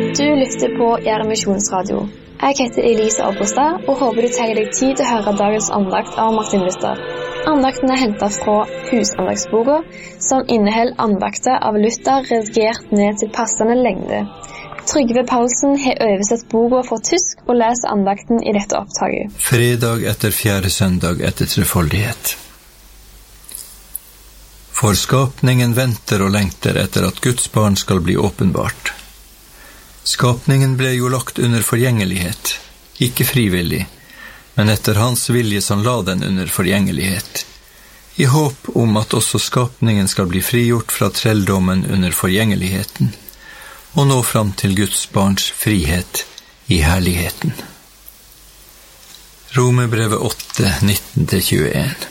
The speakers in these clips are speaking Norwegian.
Du lytter på Gjerde Misjonsradio. Jeg heter Elise Abrestad og håper du tar deg tid til å høre dagens andakt av Martin Luther. Andakten er hentet fra Husandagsboka, som inneholder andakter av Luther redigert ned til passende lengde. Trygve Paulsen har oversett boka fra tysk og leser andakten i dette opptaket. Fredag etter 4. søndag etter trefoldighet. For skapningen venter og lengter etter at Guds barn skal bli åpenbart. Skapningen ble jo lagt under forgjengelighet, ikke frivillig, men etter hans vilje som la den under forgjengelighet, i håp om at også skapningen skal bli frigjort fra trelldommen under forgjengeligheten, og nå fram til Guds barns frihet i herligheten. Romerbrevet 8, 19-21.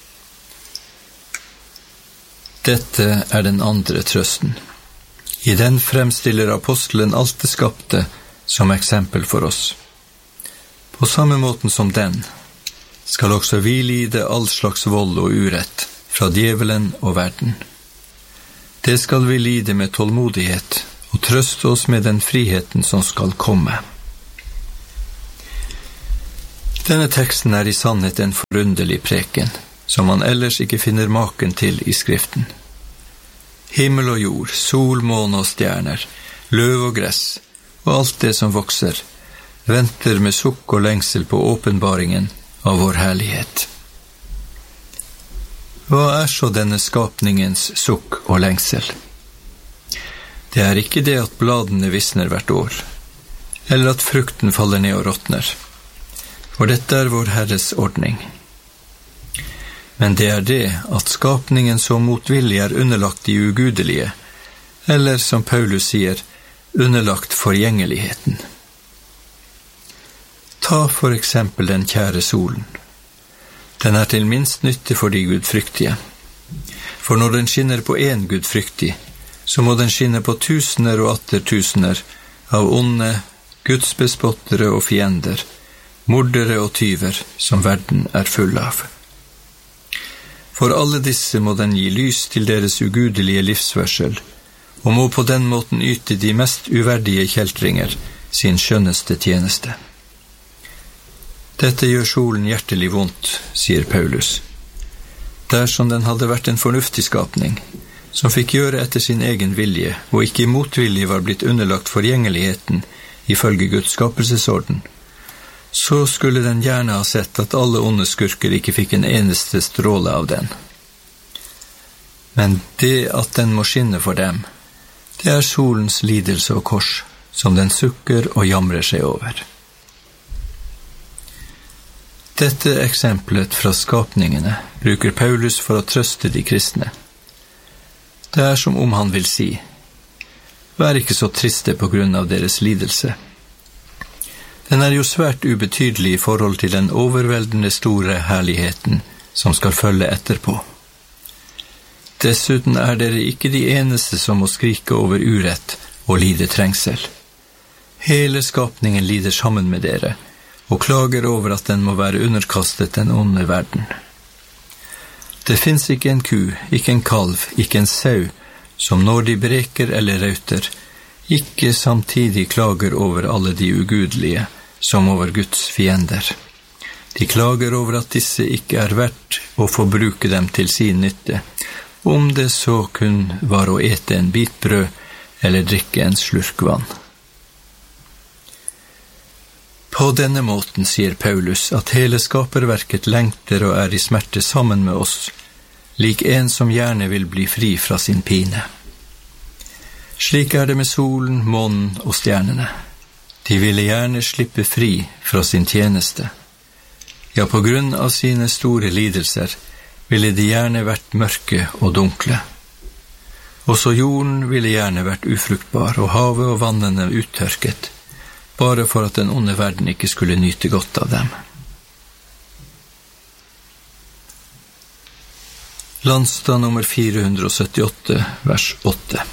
Dette er den andre trøsten. I den fremstiller apostelen alt det skapte som eksempel for oss. På samme måten som den skal også vi lide all slags vold og urett fra djevelen og verden. Det skal vi lide med tålmodighet og trøste oss med den friheten som skal komme. Denne teksten er i sannhet en forunderlig preken, som man ellers ikke finner maken til i Skriften. Himmel og jord, sol, måne og stjerner, løv og gress, og alt det som vokser, venter med sukk og lengsel på åpenbaringen av vår herlighet. Hva er så denne skapningens sukk og lengsel? Det er ikke det at bladene visner hvert år, eller at frukten faller ned og råtner, for dette er vår Herres ordning. Men det er det at skapningen så motvillig er underlagt de ugudelige, eller som Paulus sier, underlagt forgjengeligheten. Ta for eksempel den kjære solen. Den er til minst nytte for de gudfryktige. For når den skinner på en gudfryktig, så må den skinne på tusener og atter tusener av onde, gudsbespottere og fiender, mordere og tyver som verden er full av. For alle disse må den gi lys til deres ugudelige livsførsel, og må på den måten yte de mest uverdige kjeltringer sin skjønneste tjeneste. Dette gjør solen hjertelig vondt, sier Paulus. Dersom den hadde vært en fornuftig skapning, som fikk gjøre etter sin egen vilje, og ikke motvillig var blitt underlagt forgjengeligheten ifølge Guds skapelsesorden, så skulle den gjerne ha sett at alle onde skurker ikke fikk en eneste stråle av den. Men det at den må skinne for dem, det er solens lidelse og kors, som den sukker og jamrer seg over. Dette eksempelet fra skapningene bruker Paulus for å trøste de kristne. Det er som om han vil si, vær ikke så triste på grunn av deres lidelse. Den er jo svært ubetydelig i forhold til den overveldende store herligheten som skal følge etterpå. Dessuten er dere ikke de eneste som må skrike over urett og lide trengsel. Hele skapningen lider sammen med dere, og klager over at den må være underkastet den onde verden. Det finnes ikke en ku, ikke en kalv, ikke en sau, som når de breker eller rauter, ikke samtidig klager over alle de ugudelige, som over Guds fiender. De klager over at disse ikke er verdt å få bruke dem til sin nytte, om det så kun var å ete en bit brød eller drikke en slurk vann. På denne måten sier Paulus at hele skaperverket lengter og er i smerte sammen med oss, lik en som gjerne vil bli fri fra sin pine. Slik er det med solen, månen og stjernene. De ville gjerne slippe fri fra sin tjeneste. Ja, på grunn av sine store lidelser ville de gjerne vært mørke og dunkle. Også jorden ville gjerne vært ufruktbar, og havet og vannene uttørket, bare for at den onde verden ikke skulle nyte godt av dem. Landstad nummer 478, vers 8.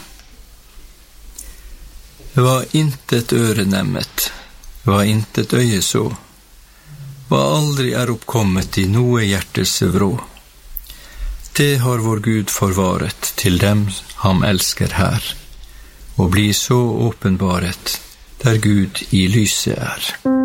Hva intet øre nemmet, hva intet øye så, hva aldri er oppkommet i noe hjertes vrå. Det har vår Gud forvaret til dem ham elsker her, og blir så åpenbaret der Gud i lyset er.